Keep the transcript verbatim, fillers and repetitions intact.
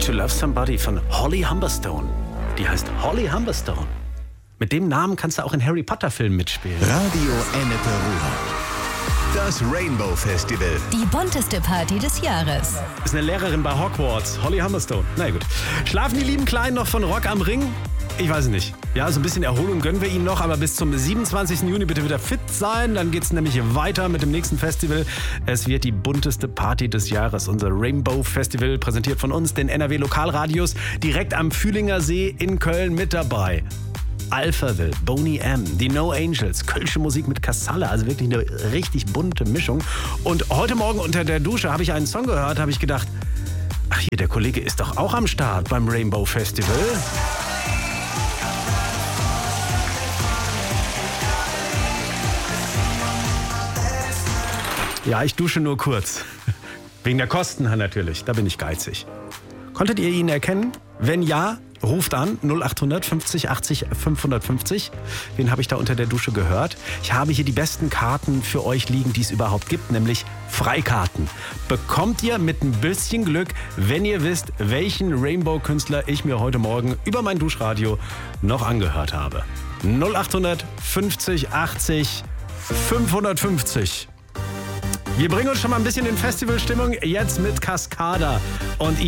to Love Somebody von Holly Humberstone. Die heißt Holly Humberstone. Mit dem Namen kannst du auch in Harry Potter Filmen mitspielen. Radio Ennepe Ruhr. Das Rainbow Festival. Die bunteste Party des Jahres. Ist eine Lehrerin bei Hogwarts, Holly Humberstone. Na gut. Schlafen die lieben Kleinen noch von Rock am Ring? Ich weiß es nicht. Ja, so ein bisschen Erholung gönnen wir ihnen noch, aber bis zum siebenundzwanzigsten Juni bitte wieder fit sein. Dann geht's nämlich weiter mit dem nächsten Festival. Es wird die bunteste Party des Jahres. Unser Rainbow Festival, präsentiert von uns, den N R W Lokalradios, direkt am Fühlinger See in Köln mit dabei. Alphaville, Boney M, die No Angels, kölsche Musik mit Casalla, also wirklich eine richtig bunte Mischung. Und heute Morgen unter der Dusche habe ich einen Song gehört, habe ich gedacht, ach hier, der Kollege ist doch auch am Start beim Rainbow Festival. Ja, ich dusche nur kurz. Wegen der Kosten natürlich, da bin ich geizig. Konntet ihr ihn erkennen? Wenn ja, ruft an null acht hundert fünfzig achtzig fünfhundertfünfzig. Wen habe ich da unter der Dusche gehört? Ich habe hier die besten Karten für euch liegen, die es überhaupt gibt, nämlich Freikarten. Bekommt ihr mit ein bisschen Glück, wenn ihr wisst, welchen Rainbow-Künstler ich mir heute Morgen über mein Duschradio noch angehört habe. null acht hundert fünfzig achtzig fünfhundertfünfzig. Wir bringen uns schon mal ein bisschen in Festivalstimmung jetzt mit Cascada und